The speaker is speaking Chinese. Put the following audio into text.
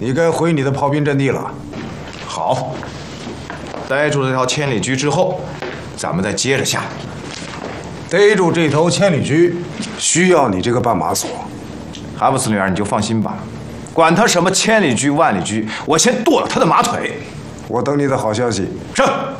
你该回你的炮兵阵地了。 好，逮住这条千里驹之后，咱们再接着下。 逮住这头千里驹，需要你这个绊马索。 哈布斯女儿，你就放心吧，管他什么千里驹万里驹，我先剁了他的马腿。 我等你的好消息。 是。